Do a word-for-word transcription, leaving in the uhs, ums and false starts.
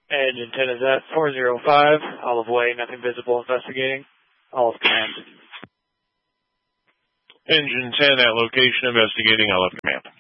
Engine ten is at four zero five, Olive Way, nothing visible, investigating. Olive Command. Engine ten at location, investigating, Olive Command.